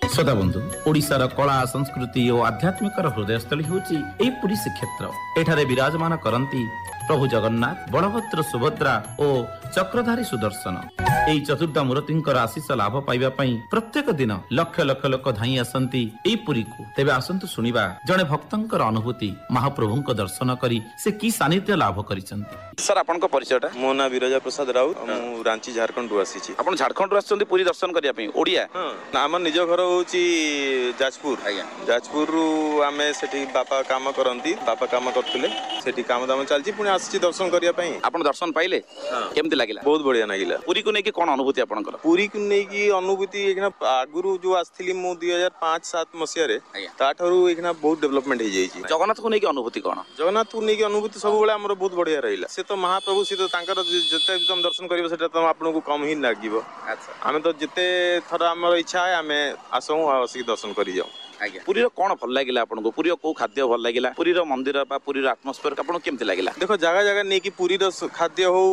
श्रोता बंधु ओडिशार कला संस्कृति और आध्यात्मिकर हृदयस्थली होची एई पुरी श्रीक्षेत्र। एठारे विराजमान करंती प्रभु जगन्नाथ, बलभद्र, सुभद्रा और चक्रधारी सुदर्शन। एई चतुर्धा मूर्तिंकर आशीष लाभ पाइबा पई प्रत्येक दिन लक्ष लक्ष लोक धाई आसंती एई पुरी को। तेबे आसंतु सुनिबा जणे भक्तंकर अनुभूति, महाप्रभुंक दर्शन करी से की सानिध्य लाभ करिसंती। सर आपनका परिचयटा? मो ना विरजा प्रसाद राउत, मु रांची झारखंड रु आसीची। आपण झारखंड रु आछंती पुरी दर्शन करिया पई? ओडिया? हां, हमर निज घर होची जाजपुर। जाजपुर रु आमे सेठी बापा काम करंती, बापा काम करथले, सेठी काम दाम चलची, पुनी आसीची दर्शन करिया पई। आपण दर्शन पाइले? केमति लागिला? बहुत बढ़िया लागिला। पुरी को नेकी कोन अनुभूति आपनकर? पुरी को नेकी अनुभूति एकना आगुरु जो आस्थिली मु 2005-7 मसिया रे, ताठरू एकना बहुत डेवलपमेंट हे जाईची। जगन्नाथ को नेकी अनुभूति कोन? जगन्नाथ को नेकी अनुभूति सब बेले हमर बहुत बढ़िया रहिला। से तो महाप्रभु से तो तांकर जते एकदम दर्शन करियो सेटा तो आपन को कम ही लागिवो। अच्छा, आमे तो जते थर हमर इच्छा है आमे आसौ आसी दर्शन करि जाऊ। पुरी कौन भल लगे आपको? पुरी को खाद्य भल लगे? पुरी मंदिर पुरी आत्मस्फीयर आपको केमती लगे? देखो जगह जगह नहीं कि पुरी खाद्य हो